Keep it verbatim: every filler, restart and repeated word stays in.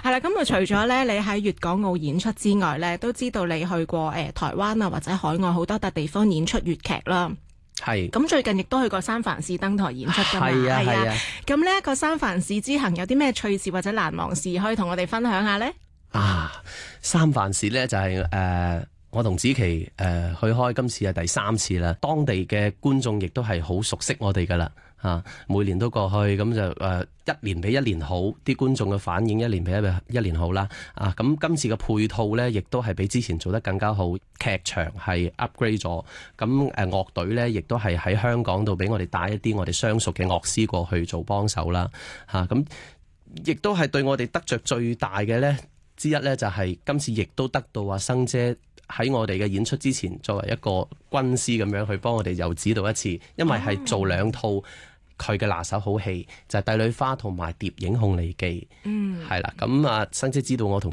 係啦，咁啊除咗咧你喺粵港澳演出之外咧，都知道你去過誒、呃、台灣啊或者海外好多笪地方演出粵劇啦。 係， 咁最近亦都去過三藩市登台演出㗎嘛。 係啊係啊。 咁呢一個三藩市之行有啲咩趣事或者難忘事可以同我哋分享下呢？ 啊，三藩市咧就係、是、誒、呃，我同子琪誒、呃、去開今次係第三次啦。當地嘅觀眾亦都係好熟悉我哋噶啦，嚇每年都過去，咁就誒、呃、一年比一年好，啲觀眾嘅反應一年比一一年好啦。啊，咁今次嘅配套咧，亦都係比之前做得更加好，劇場係 upgrade 咗，咁誒樂隊咧亦都係喺香港度俾我哋帶一啲我哋相熟嘅樂師過去做幫手啦，嚇咁亦都係對我哋得着最大嘅咧。之一咧就係今次亦都得到阿生姐喺我哋嘅演出之前，作為一個軍師咁樣去幫我哋又指導一次，因為係做兩套佢嘅拿手好戲，就係《帝女花》同埋《蝶影鳳梨記》。嗯，係啦，咁啊，生姐知道我同